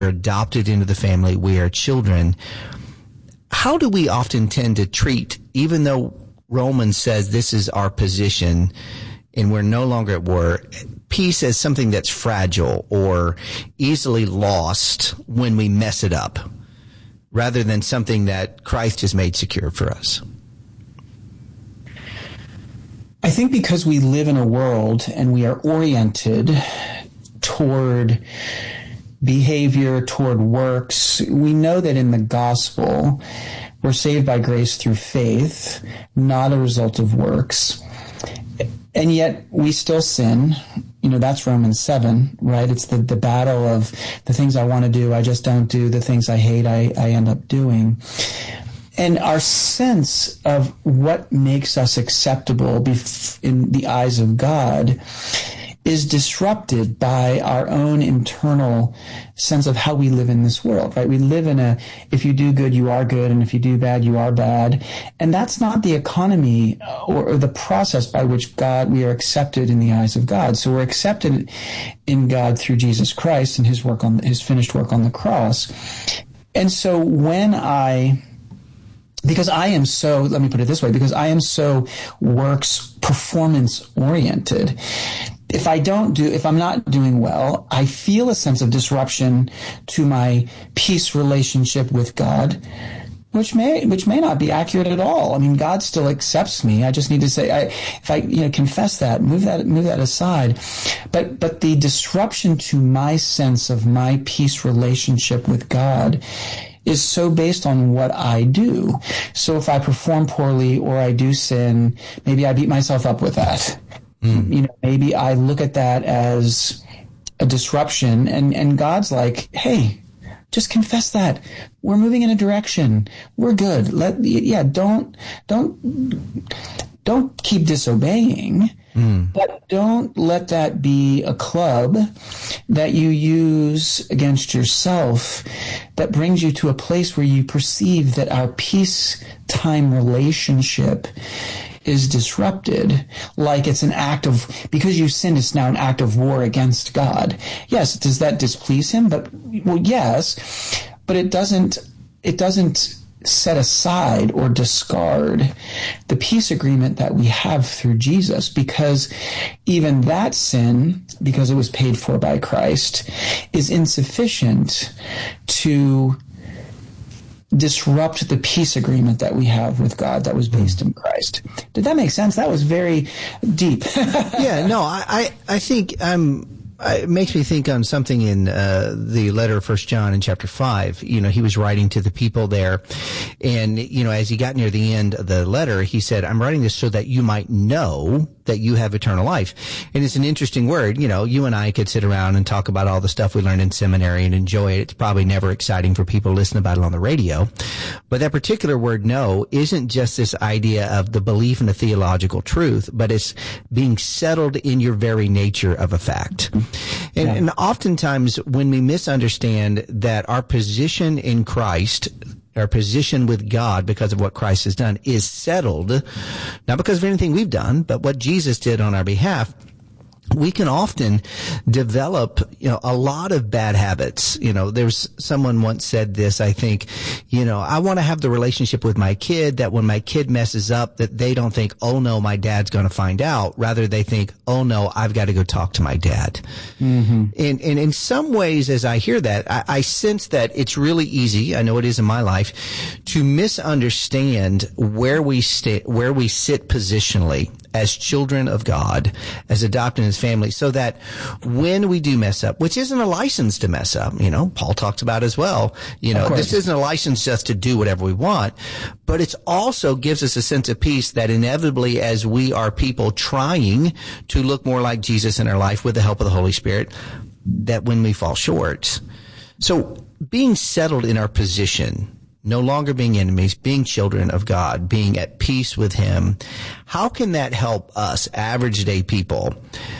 adopted into the family. We are children. How do we often tend to treat, even though Romans says this is our position and we're no longer at war, peace as something that's fragile or easily lost when we mess it up, rather than something that Christ has made secure for us? I think because we live in a world and we are oriented toward behavior, toward works, we know that in the gospel, we're saved by grace through faith, not a result of works. And yet we still sin. That's Romans 7, right? It's the battle of the things I want to do, I just don't do. The things I hate, I end up doing. And our sense of what makes us acceptable in the eyes of God is disrupted by our own internal sense of how we live in this world, right? We live in if you do good, you are good, and if you do bad, you are bad. And that's not the economy or the process by which we are accepted in the eyes of God. So we're accepted in God through Jesus Christ and his finished work on the cross. And so because I am so works performance oriented, if I'm not doing well, I feel a sense of disruption to my peace relationship with God, which may not be accurate at all. I mean, God still accepts me. I just need to say, if I confess that, move that aside. But the disruption to my sense of my peace relationship with God is so based on what I do. So if I perform poorly or I do sin, maybe I beat myself up with that. Maybe I look at that as a disruption, and God's like, hey, just confess that. We're moving in a direction. We're good. Don't keep disobeying, but don't let that be a club that you use against yourself that brings you to a place where you perceive that our peacetime relationship is disrupted, like it's because you sinned, it's now an act of war against God. Yes, does that displease him? Yes, but it doesn't set aside or discard the peace agreement that we have through Jesus, because even that sin, because it was paid for by Christ, is insufficient to disrupt the peace agreement that we have with God that was based in Christ. Did that make sense? That was very deep. Yeah, no, I think it makes me think on something in the letter of 1 John in chapter 5. He was writing to the people there, and as he got near the end of the letter, he said, I'm writing this so that you might know that you have eternal life. And it's an interesting word. You and I could sit around and talk about all the stuff we learned in seminary and enjoy it. It's probably never exciting for people to listen about it on the radio. But that particular word know isn't just this idea of the belief in a theological truth, but it's being settled in your very nature of a fact. And oftentimes when we misunderstand that our position in Christ, our position with God because of what Christ has done, is settled, not because of anything we've done, but what Jesus did on our behalf, we can often develop, a lot of bad habits. There's someone once said this, I think, I want to have the relationship with my kid that when my kid messes up, that they don't think, oh no, my dad's going to find out. Rather, they think, oh no, I've got to go talk to my dad. Mm-hmm. And in some ways, as I hear that, I sense that it's really easy, I know it is in my life, to misunderstand where we sit positionally as children of God, as adopted in his family, so that when we do mess up, which isn't a license to mess up, Paul talks about as well, this isn't a license just to do whatever we want, but it also gives us a sense of peace that inevitably, as we are people trying to look more like Jesus in our life with the help of the Holy Spirit, that when we fall short. So being settled in our position, no longer being enemies, being children of God, being at peace with him, how can that help us, average day people,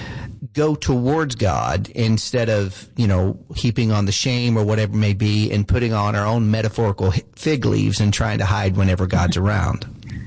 go towards God instead of, heaping on the shame or whatever it may be and putting on our own metaphorical fig leaves and trying to hide whenever God's around?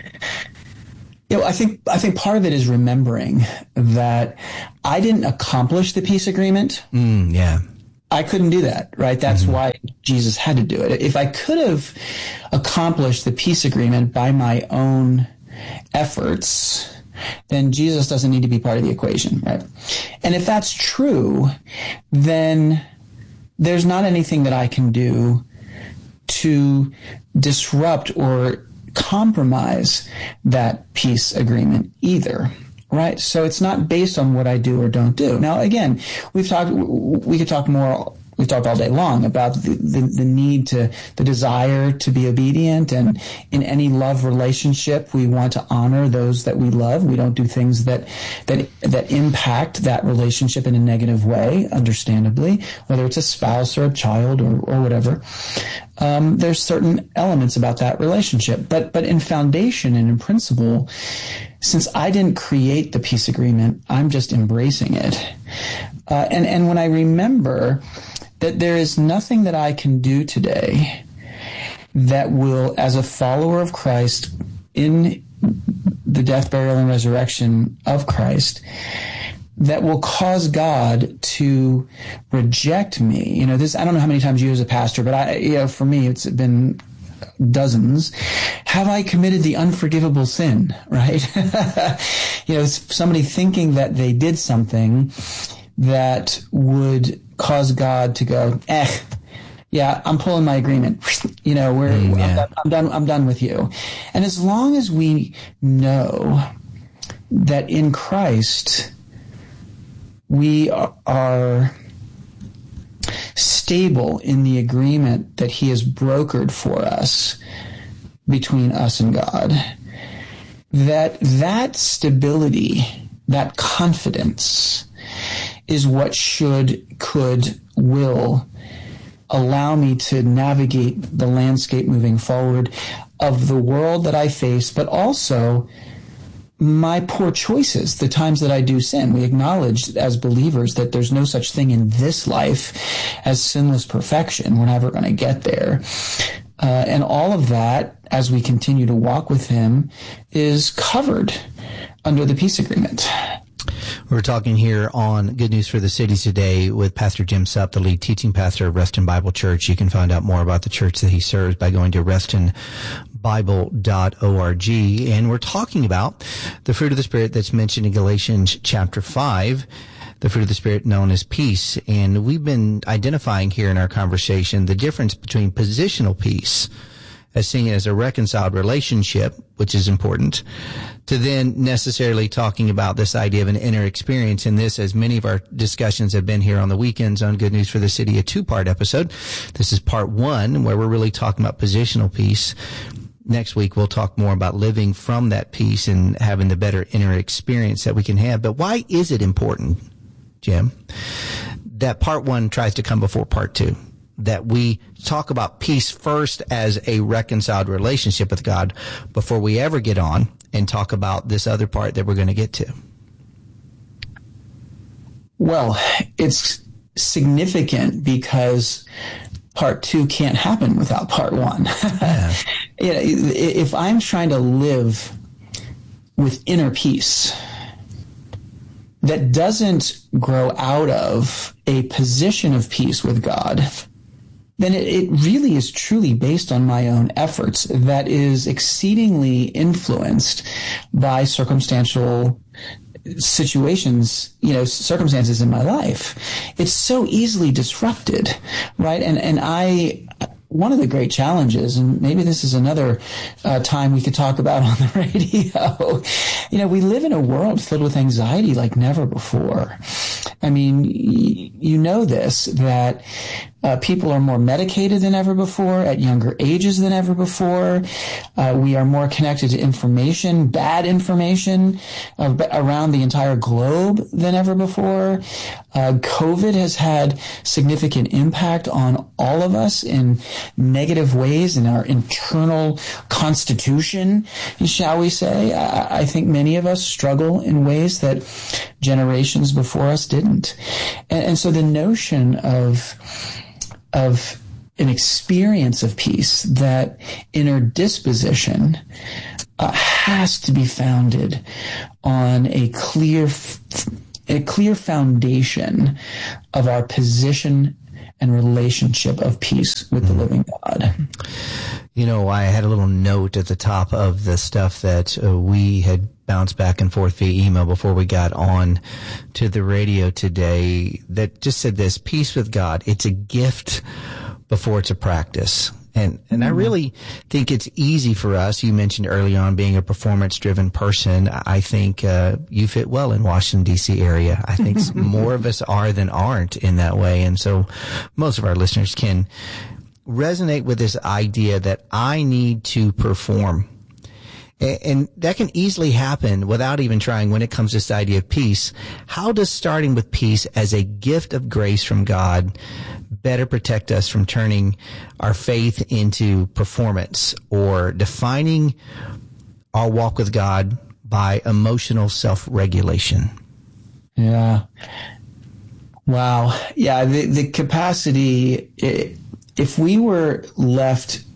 I think part of it is remembering that I didn't accomplish the peace agreement. Yeah. I couldn't do that, right? That's why Jesus had to do it. If I could have accomplished the peace agreement by my own efforts, then Jesus doesn't need to be part of the equation, right? And if that's true, then there's not anything that I can do to disrupt or compromise that peace agreement either. Right. So it's not based on what I do or don't do. Now, again, we could talk more. We've talked all day long about the need the desire to be obedient. And in any love relationship, we want to honor those that we love. We don't do things that impact that relationship in a negative way, understandably, whether it's a spouse or a child or whatever. There's certain elements about that relationship. But in foundation and in principle, since I didn't create the peace agreement, I'm just embracing it. And when I remember that there is nothing that I can do today that will, as a follower of Christ in the death, burial, and resurrection of Christ, that will cause God to reject me. I don't know how many times you as a pastor, but for me, it's been dozens. Have I committed the unforgivable sin, right? Somebody thinking that they did something that would cause God to go, yeah, I'm pulling my agreement. I'm done with you. And as long as we know that in Christ we are stable in the agreement that he has brokered for us between us and God, that stability, that confidence is what will allow me to navigate the landscape moving forward of the world that I face, but also my poor choices, the times that I do sin. We acknowledge as believers that there's no such thing in this life as sinless perfection. We're never going to get there. And all of that, as we continue to walk with him, is covered under the peace agreement. We're talking here on Good News for the City today with Pastor Jim Supp, the lead teaching pastor of Reston Bible Church. You can find out more about the church that he serves by going to restonbible.org. And we're talking about the fruit of the Spirit that's mentioned in Galatians chapter 5, the fruit of the Spirit known as peace. And we've been identifying here in our conversation the difference between positional peace, as seeing it as a reconciled relationship, which is important, to then necessarily talking about this idea of an inner experience. And this, as many of our discussions have been here on the weekends on Good News for the City, a two-part episode. This is part one, where we're really talking about positional peace. Next week, we'll talk more about living from that peace and having the better inner experience that we can have. But why is it important, Jim, that part one tries to come before part two? That we talk about peace first as a reconciled relationship with God before we ever get on and talk about this other part that we're going to get to? Well, it's significant because part two can't happen without part one. Yeah. If I'm trying to live with inner peace that doesn't grow out of a position of peace with God, then it really is truly based on my own efforts that is exceedingly influenced by circumstantial situations, circumstances in my life. It's so easily disrupted, right? And one of the great challenges, and maybe this is another time we could talk about on the radio, we live in a world filled with anxiety like never before. I mean, you know this, that people are more medicated than ever before, at younger ages than ever before. We are more connected to information, bad information, around the entire globe than ever before. COVID has had significant impact on all of us in negative ways in our internal constitution, shall we say. I think many of us struggle in ways that generations before us didn't. And so the notion of an experience of peace, that inner disposition, has to be founded on a clear foundation of our position and relationship of peace with the living God. You know, I had a little note at the top of the stuff that we had bounced back and forth via email before we got on to the radio today that just said this: peace with God, it's a gift before it's a practice. And I really think it's easy for us. You mentioned early on being a performance-driven person. I think you fit well in Washington, D.C. area. I think more of us are than aren't in that way. And so most of our listeners can resonate with this idea that I need to perform. And that can easily happen without even trying when it comes to this idea of peace. How does starting with peace as a gift of grace from God better protect us from turning our faith into performance or defining our walk with God by emotional self-regulation? Yeah. Wow. Yeah. The capacity, if we were left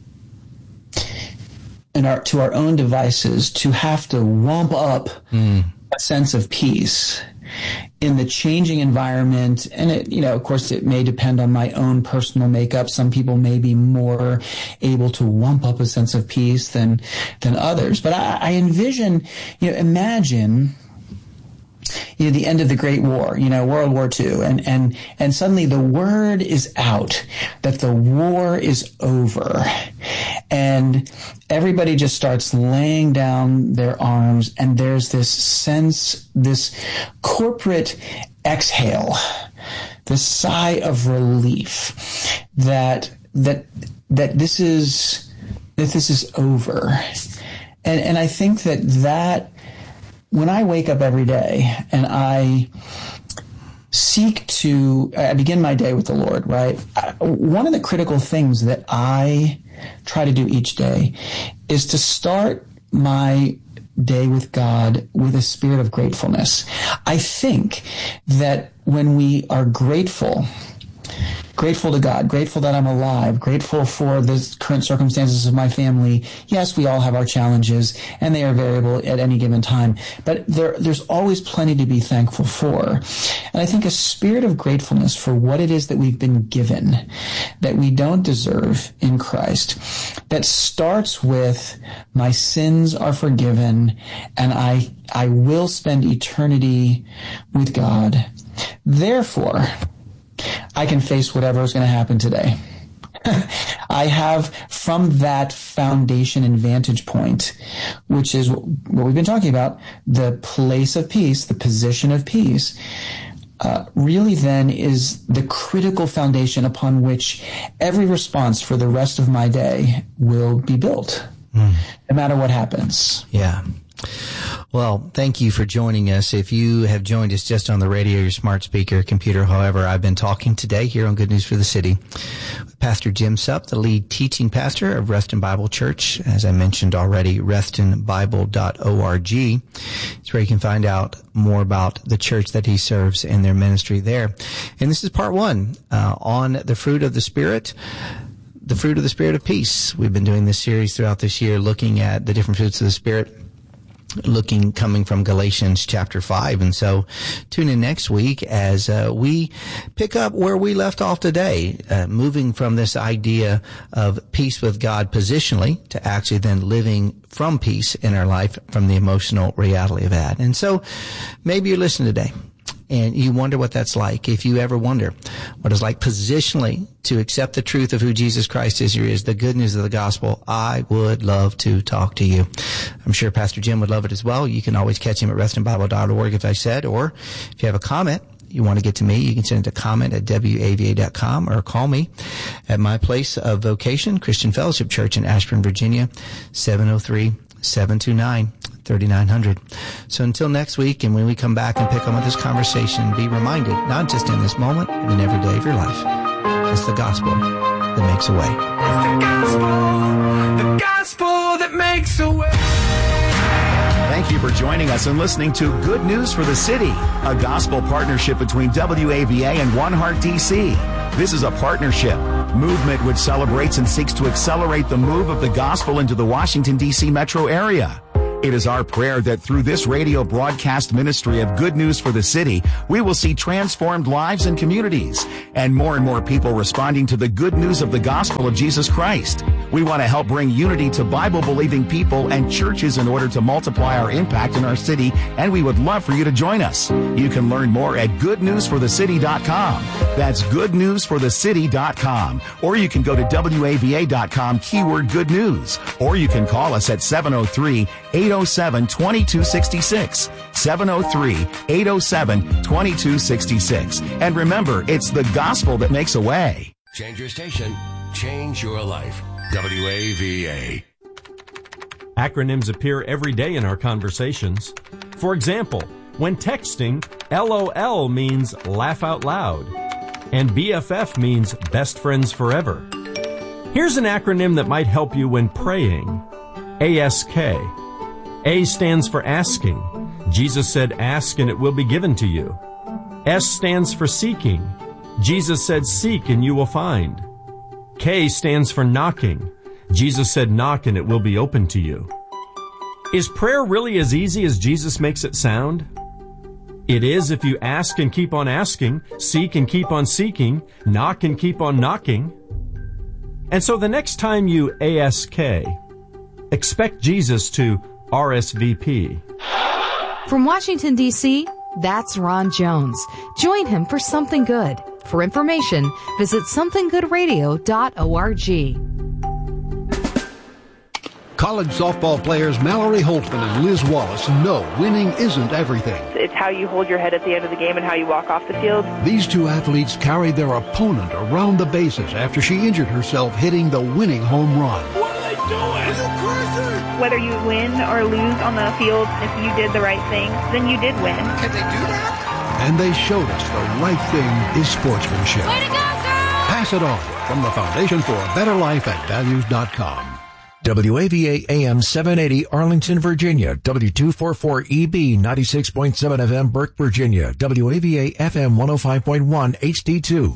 to our own devices to have to wump up a sense of peace in the changing environment, and it, of course, it may depend on my own personal makeup. Some people may be more able to wump up a sense of peace than others. But I envision, imagine, the end of the Great War, World War II, and suddenly the word is out that the war is over, and everybody just starts laying down their arms, and there's this sense, this corporate exhale, this sigh of relief that this is over, and I think that when I wake up every day and I begin my day with the Lord, right? One of the critical things that I try to do each day is to start my day with God with a spirit of gratefulness. I think that when we are grateful to God, grateful that I'm alive, grateful for the current circumstances of my family. Yes, we all have our challenges, and they are variable at any given time, but there's always plenty to be thankful for. And I think a spirit of gratefulness for what it is that we've been given, that we don't deserve in Christ, that starts with my sins are forgiven, and I will spend eternity with God. Therefore, I can face whatever is going to happen today. I have, from that foundation and vantage point, which is what we've been talking about, the place of peace, the position of peace, really then is the critical foundation upon which every response for the rest of my day will be built, no matter what happens. Yeah. Well, thank you for joining us. If you have joined us just on the radio, your smart speaker, computer, however, I've been talking today here on Good News for the City with Pastor Jim Supp, the lead teaching pastor of Reston Bible Church. As I mentioned already, restonbible.org. It's where you can find out more about the church that he serves and their ministry there. And this is part one on the fruit of the Spirit. The fruit of the Spirit of peace. We've been doing this series throughout this year, looking at the different fruits of the Spirit, coming from Galatians chapter 5. And so tune in next week as we pick up where we left off today, moving from this idea of peace with God positionally to actually then living from peace in our life from the emotional reality of that. And so maybe you're listening today and you wonder what that's like. If you ever wonder what it's like positionally to accept the truth of who Jesus Christ is the good news of the gospel, I would love to talk to you. I'm sure Pastor Jim would love it as well. You can always catch him at restonbible.org, if I said, or if you have a comment you want to get to me, you can send it to comment@wava.com or call me at my place of vocation, Christian Fellowship Church in Ashburn, Virginia, 703-729-3900. So until next week, and when we come back and pick up with this conversation, be reminded, not just in this moment, but in every day of your life, it's the gospel that makes a way. It's the gospel that makes a way. Thank you for joining us and listening to Good News for the City, a gospel partnership between WAVA and One Heart DC. This is a partnership movement which celebrates and seeks to accelerate the move of the gospel into the Washington, D.C. metro area. It is our prayer that through this radio broadcast ministry of Good News for the City, we will see transformed lives and communities, and more people responding to the good news of the gospel of Jesus Christ. We want to help bring unity to Bible-believing people and churches in order to multiply our impact in our city, and we would love for you to join us. You can learn more at goodnewsforthecity.com. That's goodnewsforthecity.com. Or you can go to WAVA.com, keyword good news. Or you can call us at 703-807-2266. 703-807-2266. And remember, it's the gospel that makes a way. Change your station. Change your life. WAVA. Acronyms appear every day in our conversations. For example, when texting, LOL means laugh out loud, and BFF means best friends forever. Here's an acronym that might help you when praying. ASK. A stands for asking. Jesus said, ask and it will be given to you. S stands for seeking. Jesus said, seek and you will find. K stands for knocking. Jesus said, knock and it will be open to you. Is prayer really as easy as Jesus makes it sound? It is if you ask and keep on asking, seek and keep on seeking, knock and keep on knocking. And so the next time you ASK, expect Jesus to RSVP. From Washington, D.C., that's Ron Jones. Join him for Something Good. For information, visit somethinggoodradio.org. College softball players Mallory Holtzman and Liz Wallace know winning isn't everything. It's how you hold your head at the end of the game and how you walk off the field. These two athletes carried their opponent around the bases after she injured herself hitting the winning home run. What are they doing? Are you crazy? Whether you win or lose on the field, if you did the right thing, then you did win. Can they do that? And they showed us the right thing is sportsmanship. Way to go, girl! Pass it on from the Foundation for a Better Life at Values.com. WAVA AM 780 Arlington, Virginia. W244EB 96.7 FM Burke, Virginia. WAVA FM 105.1 HD2.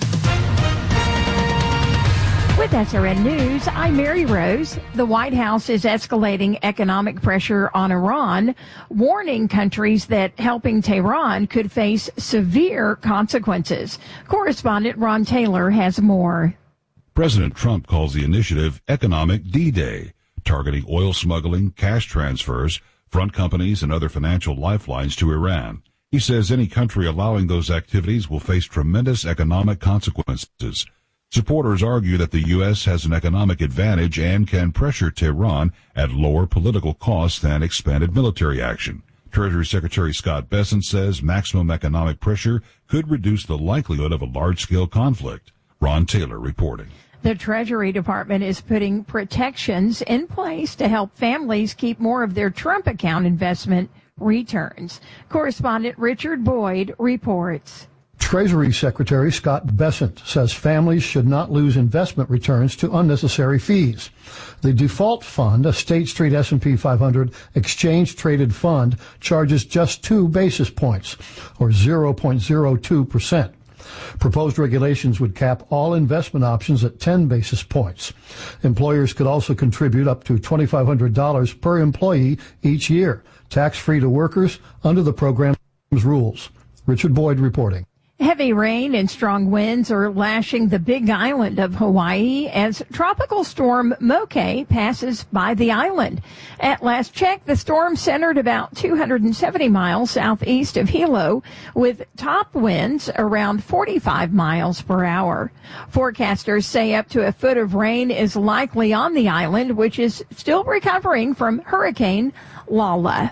With SRN News, I'm Mary Rose. The White House is escalating economic pressure on Iran, warning countries that helping Tehran could face severe consequences. Correspondent Ron Taylor has more. President Trump calls the initiative Economic D-Day, targeting oil smuggling, cash transfers, front companies, and other financial lifelines to Iran. He says any country allowing those activities will face tremendous economic consequences. Supporters argue that the U.S. has an economic advantage and can pressure Tehran at lower political costs than expanded military action. Treasury Secretary Scott Bessent says maximum economic pressure could reduce the likelihood of a large-scale conflict. Ron Taylor reporting. The Treasury Department is putting protections in place to help families keep more of their Trump account investment returns. Correspondent Richard Boyd reports. Treasury Secretary Scott Bessent says families should not lose investment returns to unnecessary fees. The default fund, a State Street S&P 500 exchange-traded fund, charges just 2 basis points, or 0.02%. Proposed regulations would cap all investment options at 10 basis points. Employers could also contribute up to $2,500 per employee each year, tax-free to workers under the program's rules. Richard Boyd reporting. Heavy rain and strong winds are lashing the Big Island of Hawaii as Tropical Storm Moke passes by the island. At last check, the storm centered about 270 miles southeast of Hilo with top winds around 45 miles per hour. Forecasters say up to a foot of rain is likely on the island, which is still recovering from Hurricane Lala.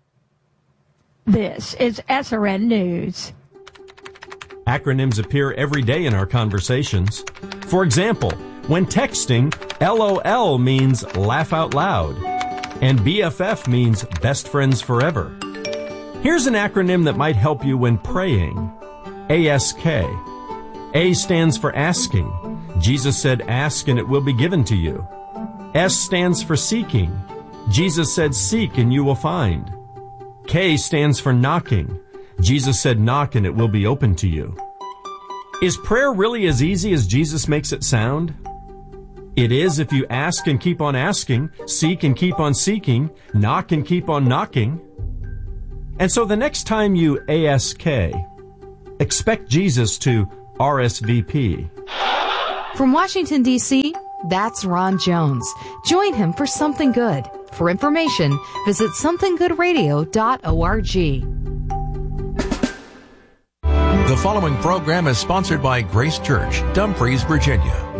This is SRN News. Acronyms appear every day in our conversations. For example, when texting, LOL means laugh out loud, and BFF means best friends forever. Here's an acronym that might help you when praying. ASK. A stands for asking. Jesus said, ask and it will be given to you. S stands for seeking. Jesus said, seek and you will find. K stands for knocking. Jesus said, knock and it will be open to you. Is prayer really as easy as Jesus makes it sound? It is if you ask and keep on asking, seek and keep on seeking, knock and keep on knocking. And so the next time you ASK, expect Jesus to RSVP. From Washington, D.C., that's Ron Jones. Join him for Something Good. For information, visit somethinggoodradio.org. The following program is sponsored by Grace Church, Dumfries, Virginia.